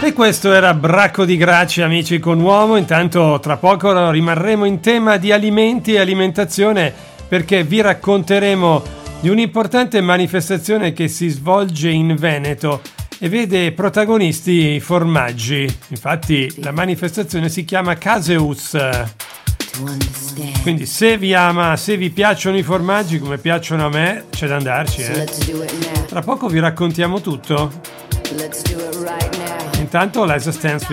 E questo era Bracco di Gracci, amici con Uomo. Intanto tra poco rimarremo in tema di alimenti e alimentazione, perché vi racconteremo di un'importante manifestazione che si svolge in Veneto e vede protagonisti i formaggi. Infatti la manifestazione si chiama Caseus. Quindi se vi piacciono i formaggi come piacciono a me, c'è da andarci, Tra poco vi raccontiamo tutto. Intanto Let's Dance